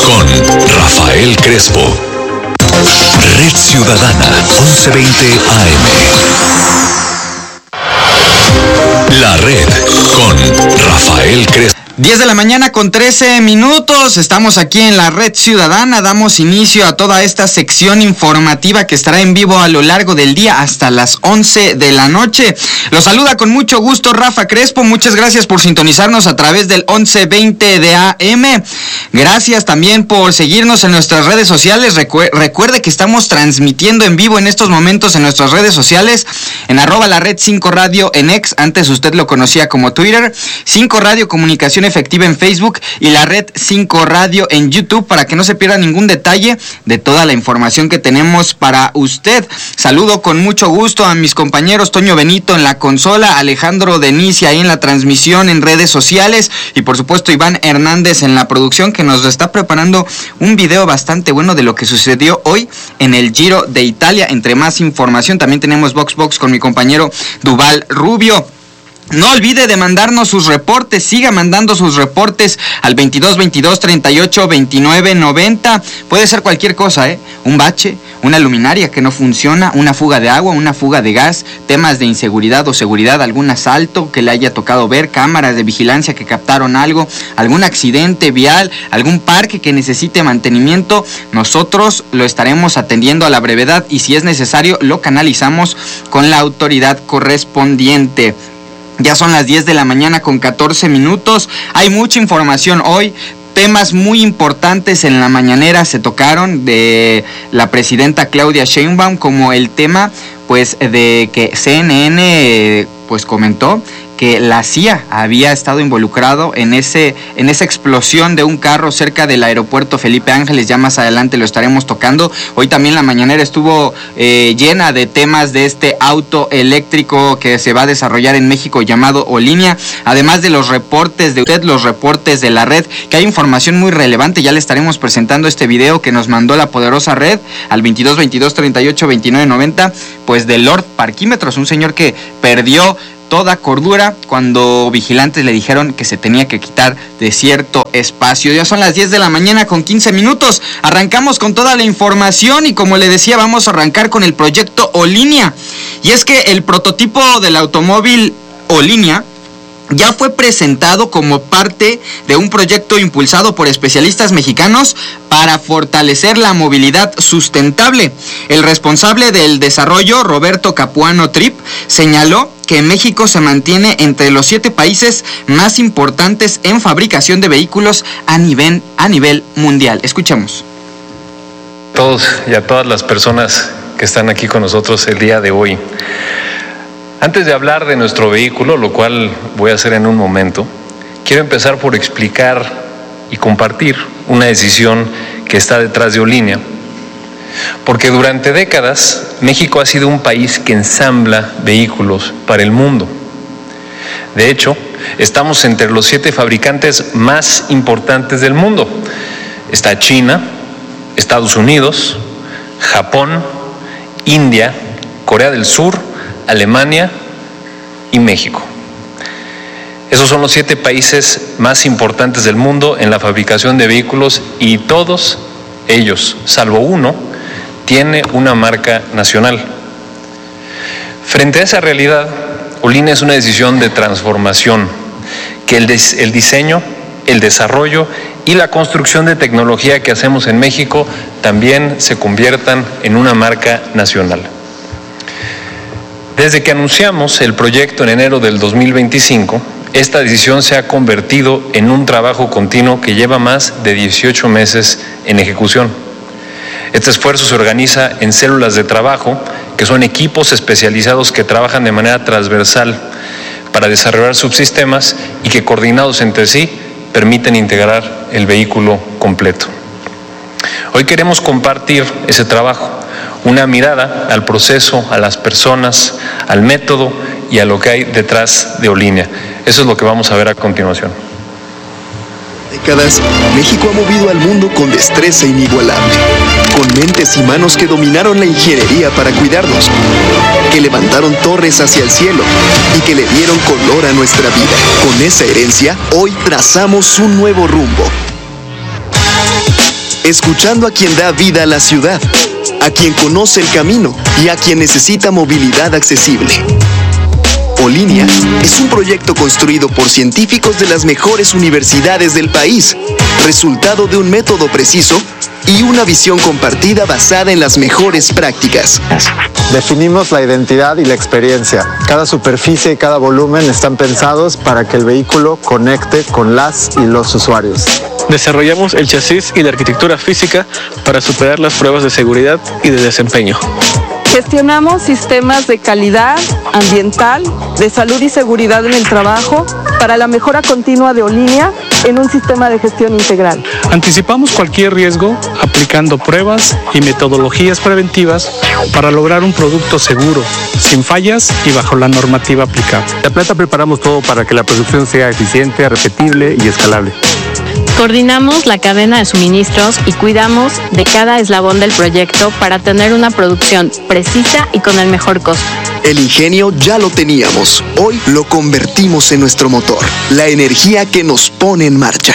con Rafael Crespo. Red Ciudadana, 1120 AM. La Red con Rafael Crespo. 10 de la mañana con 13 minutos, estamos aquí en la Red Ciudadana, damos inicio a toda esta sección informativa que estará en vivo a lo largo del día hasta las 11 de la noche. Los saluda con mucho gusto Rafa Crespo, muchas gracias por sintonizarnos a través del 1120 de AM. Gracias también por seguirnos en nuestras redes sociales. Recuerde que estamos transmitiendo en vivo en estos momentos en nuestras redes sociales, en @lared5radio en X, antes usted lo conocía como Twitter, 5 Radio Comunicación Efectiva en Facebook y la Red 5 Radio en YouTube, para que no se pierda ningún detalle de toda la información que tenemos para usted. Saludo con mucho gusto a mis compañeros Toño Benito en la consola, Alejandro Denicia ahí en la transmisión en redes sociales y por supuesto Iván Hernández en la producción, que nos está preparando un video bastante bueno de lo que sucedió hoy en el Giro de Italia. Entre más información también tenemos Vox con mi compañero Duval Rubio. No olvide de mandarnos sus reportes, siga mandando sus reportes al 22-22-38-29-90. Puede ser cualquier cosa, un bache, una luminaria que no funciona, una fuga de agua, una fuga de gas, temas de inseguridad o seguridad, algún asalto que le haya tocado ver, cámaras de vigilancia que captaron algo, algún accidente vial, algún parque que necesite mantenimiento. Nosotros lo estaremos atendiendo a la brevedad y si es necesario lo canalizamos con la autoridad correspondiente. Ya son las 10 de la mañana con 14 minutos. Hay mucha información hoy. Temas muy importantes en la mañanera se tocaron de la presidenta Claudia Sheinbaum, como el tema pues de que CNN pues comentó que la CIA había estado involucrado en esa explosión de un carro cerca del aeropuerto Felipe Ángeles. Ya más adelante lo estaremos tocando. Hoy también la mañanera estuvo llena de temas de este auto eléctrico que se va a desarrollar en México llamado Olinia, además de los reportes de usted, los reportes de la red, que hay información muy relevante. Ya le estaremos presentando este video que nos mandó la poderosa red al 22-22-38-29-90, pues de Lord Parquímetros, un señor que perdió toda cordura cuando vigilantes le dijeron que se tenía que quitar de cierto espacio. Ya son las 10 de la mañana con 15 minutos. Arrancamos con toda la información y como le decía, vamos a arrancar con el proyecto Olinia. Y es que el prototipo del automóvil Olinia ya fue presentado como parte de un proyecto impulsado por especialistas mexicanos para fortalecer la movilidad sustentable. El responsable del desarrollo, Roberto Capuano Trip, señaló que México se mantiene entre los 7 países más importantes en fabricación de vehículos a nivel mundial. Escuchemos. A todos y a todas las personas que están aquí con nosotros el día de hoy. Antes de hablar de nuestro vehículo, lo cual voy a hacer en un momento, quiero empezar por explicar y compartir una decisión que está detrás de Olinia. Porque durante décadas, México ha sido un país que ensambla vehículos para el mundo. De hecho, estamos entre los 7 fabricantes más importantes del mundo. Está China, Estados Unidos, Japón, India, Corea del Sur, Alemania y México. Esos son los 7 países más importantes del mundo en la fabricación de vehículos y todos ellos, salvo uno, tiene una marca nacional. Frente a esa realidad, Olinia es una decisión de transformación, que el diseño, el desarrollo y la construcción de tecnología que hacemos en México también se conviertan en una marca nacional. Desde que anunciamos el proyecto en enero del 2025, esta decisión se ha convertido en un trabajo continuo que lleva más de 18 meses en ejecución. Este esfuerzo se organiza en células de trabajo, que son equipos especializados que trabajan de manera transversal para desarrollar subsistemas y que coordinados entre sí permiten integrar el vehículo completo. Hoy queremos compartir ese trabajo, una mirada al proceso, a las personas, al método y a lo que hay detrás de Olinia. Eso es lo que vamos a ver a continuación. Décadas, México ha movido al mundo con destreza inigualable, con mentes y manos que dominaron la ingeniería para cuidarnos, que levantaron torres hacia el cielo y que le dieron color a nuestra vida. Con esa herencia, hoy trazamos un nuevo rumbo. escuchando a quien da vida a la ciudad, a quien conoce el camino y a quien necesita movilidad accesible. Olínea es un proyecto construido por científicos de las mejores universidades del país, resultado de un método preciso y una visión compartida basada en las mejores prácticas. Definimos la identidad y la experiencia. Cada superficie y cada volumen están pensados para que el vehículo conecte con las y los usuarios. Desarrollamos el chasis y la arquitectura física para superar las pruebas de seguridad y de desempeño. Gestionamos sistemas de calidad ambiental, de salud y seguridad en el trabajo para la mejora continua de Olínea en un sistema de gestión integral. Anticipamos cualquier riesgo aplicando pruebas y metodologías preventivas para lograr un producto seguro, sin fallas y bajo la normativa aplicable. En la planta preparamos todo para que la producción sea eficiente, repetible y escalable. Coordinamos la cadena de suministros y cuidamos de cada eslabón del proyecto para tener una producción precisa y con el mejor costo. El ingenio ya lo teníamos, hoy lo convertimos en nuestro motor, la energía que nos pone en marcha.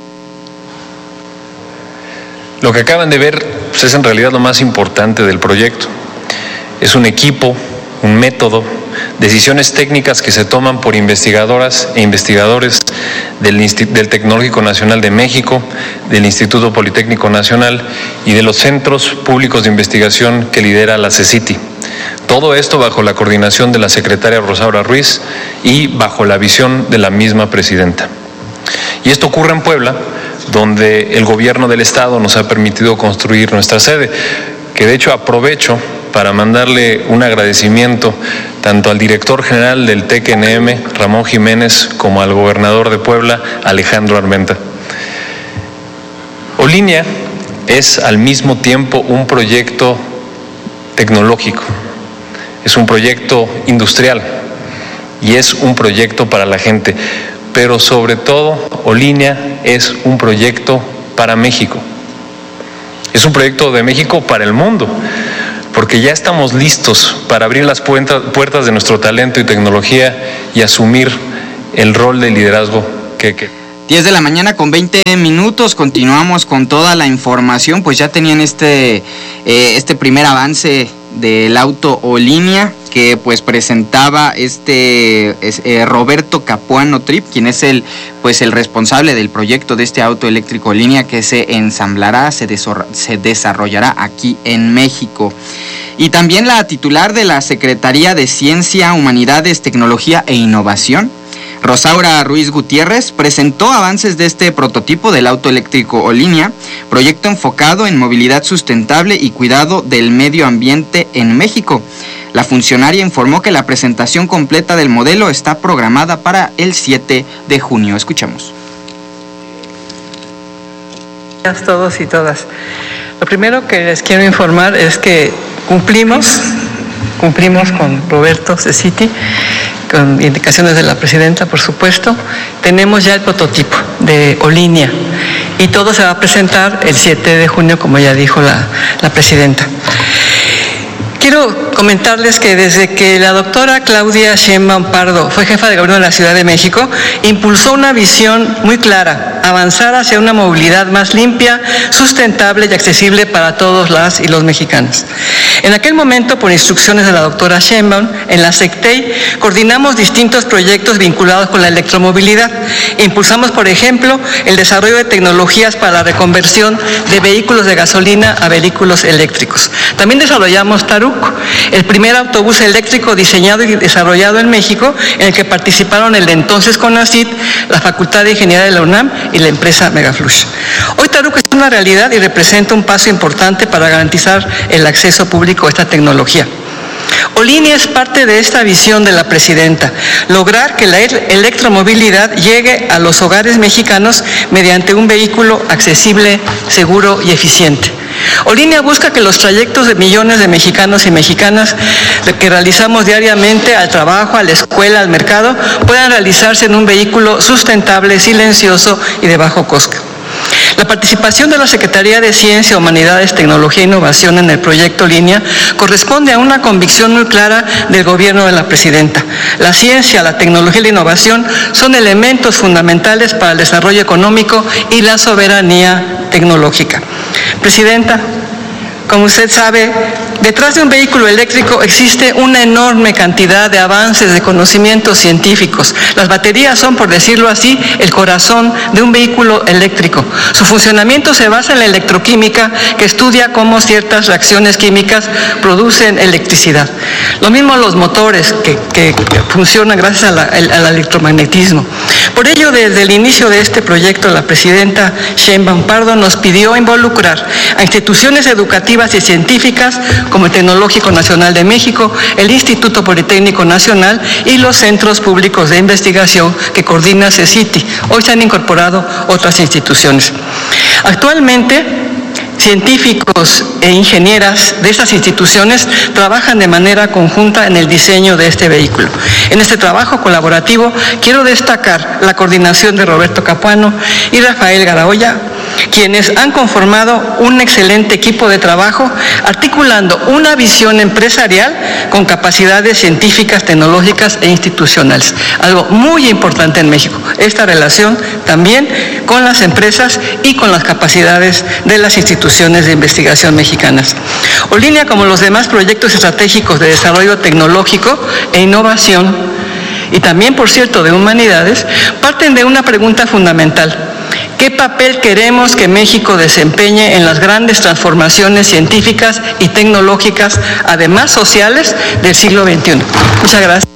Lo que acaban de ver pues, es en realidad lo más importante del proyecto. Es un equipo, un método, decisiones técnicas que se toman por investigadoras e investigadores del Tecnológico Nacional de México, del Instituto Politécnico Nacional y de los centros públicos de investigación que lidera la CECITI. Todo esto bajo la coordinación de la secretaria Rosaura Ruiz y bajo la visión de la misma presidenta. Y esto ocurre en Puebla, donde el gobierno del estado nos ha permitido construir nuestra sede, que de hecho aprovecho para mandarle un agradecimiento tanto al director general del TECNM, Ramón Jiménez, como al gobernador de Puebla, Alejandro Armenta. Olínea es al mismo tiempo un proyecto tecnológico, es un proyecto industrial y es un proyecto para la gente, pero sobre todo Olínea es un proyecto para México. Es un proyecto de México para el mundo, porque ya estamos listos para abrir las puertas de nuestro talento y tecnología y asumir el rol de liderazgo que 10 de la mañana con 20 minutos, continuamos con toda la información, pues ya tenían este primer avance del auto Olínea que pues presentaba Roberto Capuano Trip, quien es el responsable del proyecto de este auto eléctrico Olínea que se ensamblará, se desarrollará aquí en México. Y también la titular de la Secretaría de Ciencia, Humanidades, Tecnología e Innovación, Rosaura Ruiz Gutiérrez, presentó avances de este prototipo del auto eléctrico Olínea, proyecto enfocado en movilidad sustentable y cuidado del medio ambiente en México. La funcionaria informó que la presentación completa del modelo está programada para el 7 de junio. Escuchemos. Buenas todos y todas. Lo primero que les quiero informar es que cumplimos con Roberto CECITI, con indicaciones de la presidenta, por supuesto. Tenemos ya el prototipo de Olínea y todo se va a presentar el 7 de junio, como ya dijo la presidenta. Quiero comentarles que desde que la doctora Claudia Sheinbaum Pardo fue jefa de gobierno de la Ciudad de México, impulsó una visión muy clara: avanzar hacia una movilidad más limpia, sustentable y accesible para todos las y los mexicanos. En aquel momento, por instrucciones de la doctora Sheinbaum, en la SECTEI coordinamos distintos proyectos vinculados con la electromovilidad. Impulsamos, por ejemplo, el desarrollo de tecnologías para la reconversión de vehículos de gasolina a vehículos eléctricos. También desarrollamos Taruk, el primer autobús eléctrico diseñado y desarrollado en México, en el que participaron el entonces CONACYT, la Facultad de Ingeniería de la UNAM y la empresa Megaflush. Hoy Taruk es una realidad y representa un paso importante para garantizar el acceso público a esta tecnología. Olínea es parte de esta visión de la presidenta: lograr que la electromovilidad llegue a los hogares mexicanos mediante un vehículo accesible, seguro y eficiente. Olínea busca que los trayectos de millones de mexicanos y mexicanas que realizamos diariamente al trabajo, a la escuela, al mercado, puedan realizarse en un vehículo sustentable, silencioso y de bajo costo. La participación de la Secretaría de Ciencia, Humanidades, Tecnología e Innovación en el proyecto Olínea corresponde a una convicción muy clara del gobierno de la presidenta. La ciencia, la tecnología y la innovación son elementos fundamentales para el desarrollo económico y la soberanía tecnológica. Presidenta, como usted sabe, detrás de un vehículo eléctrico existe una enorme cantidad de avances de conocimientos científicos. Las baterías son, por decirlo así, el corazón de un vehículo eléctrico. Su funcionamiento se basa en la electroquímica, que estudia cómo ciertas reacciones químicas producen electricidad. Lo mismo los motores, que funcionan gracias al electromagnetismo. Por ello, desde el inicio de este proyecto, la presidenta Sheinbaum Pardo nos pidió involucrar a instituciones educativas y científicas como el Tecnológico Nacional de México, el Instituto Politécnico Nacional y los centros públicos de investigación que coordina CECITI. Hoy se han incorporado otras instituciones. Actualmente, científicos e ingenieras de estas instituciones trabajan de manera conjunta en el diseño de este vehículo. En este trabajo colaborativo quiero destacar la coordinación de Roberto Capuano y Rafael Garaolla, quienes han conformado un excelente equipo de trabajo articulando una visión empresarial con capacidades científicas, tecnológicas e institucionales. Algo muy importante en México, esta relación también con las empresas y con las capacidades de las instituciones de investigación mexicanas. Olinea, como los demás proyectos estratégicos de desarrollo tecnológico e innovación, y también, por cierto, de humanidades, parten de una pregunta fundamental: ¿qué papel queremos que México desempeñe en las grandes transformaciones científicas y tecnológicas, además sociales, del siglo XXI? Muchas gracias.